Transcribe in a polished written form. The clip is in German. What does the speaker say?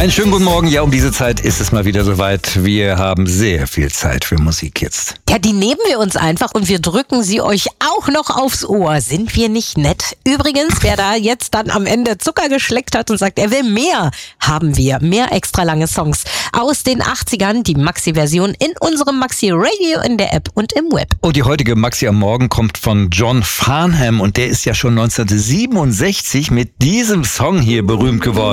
Einen schönen guten Morgen. Ja, um diese Zeit ist es mal wieder soweit. Wir haben sehr viel Zeit für Musik jetzt. Ja, die nehmen wir uns einfach und wir drücken sie euch auch noch aufs Ohr. Sind wir nicht nett? Übrigens, wer da jetzt dann am Ende Zucker geschleckt hat und sagt, er will mehr, haben wir. Mehr extra lange Songs aus den 80ern. Die Maxi-Version in unserem Maxi-Radio in der App und im Web. Und die heutige Maxi am Morgen kommt von John Farnham und der ist ja schon 1967 mit diesem Song hier berühmt geworden.